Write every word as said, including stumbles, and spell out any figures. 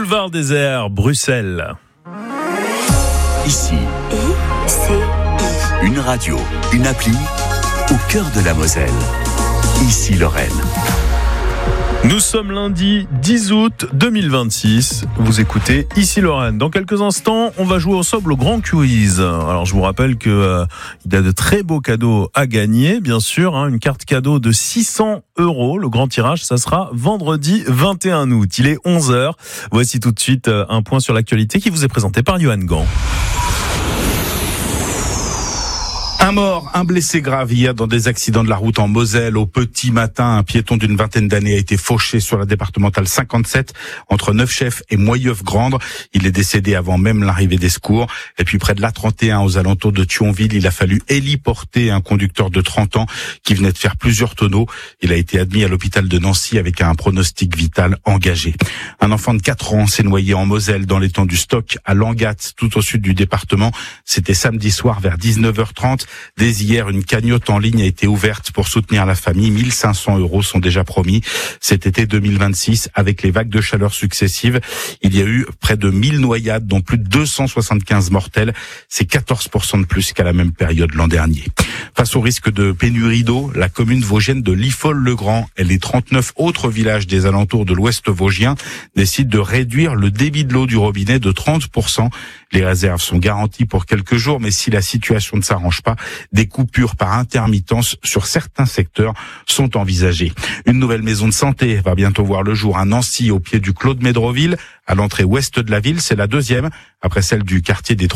Boulevard Désert, Bruxelles. Ici, I C I. une radio, une appli, au cœur de la Moselle. Ici Lorraine. Nous sommes lundi dix août deux mille vingt-six. Vous écoutez Ici Lorraine. Dans quelques instants, on va jouer ensemble au grand quiz. Alors, je vous rappelle que euh, il y a de très beaux cadeaux à gagner, bien sûr. Hein, une carte cadeau de six cents euros. Le grand tirage, ça sera vendredi vingt et un août. Il est onze heures. Voici tout de suite euh, un point sur l'actualité qui vous est présenté par Johan Gant. Un mort, un blessé grave hier dans des accidents de la route en Moselle. Au petit matin, un piéton d'une vingtaine d'années a été fauché sur la départementale cinquante-sept entre Neufchef et Moyeuf-Grandre. Il est décédé avant même l'arrivée des secours. Et puis près de l'A trente et un aux alentours de Thionville, il a fallu héliporter un conducteur de trente ans qui venait de faire plusieurs tonneaux. Il a été admis à l'hôpital de Nancy avec un pronostic vital engagé. Un enfant de quatre ans s'est noyé en Moselle dans l'étang du Stock à Langat, tout au sud du département. C'était samedi soir vers dix-neuf heures trente. Dès hier, une cagnotte en ligne a été ouverte pour soutenir la famille. mille cinq cents euros sont déjà promis. Cet été deux mille vingt-six, avec les vagues de chaleur successives, il y a eu près de mille noyades, dont plus de deux cent soixante-quinze mortels. C'est quatorze pour cent de plus qu'à la même période l'an dernier. Face au risque de pénurie d'eau, la commune vosgienne de Liffol-le-Grand et les trente-neuf autres villages des alentours de l'ouest vosgien décident de réduire le débit de l'eau du robinet de trente pour cent. Les réserves sont garanties pour quelques jours, mais si la situation ne s'arrange pas, des coupures par intermittence sur certains secteurs sont envisagées. Une nouvelle maison de santé va bientôt voir le jour à Nancy, au pied du Clos de Médroville, à l'entrée ouest de la ville. C'est la deuxième, après celle du quartier des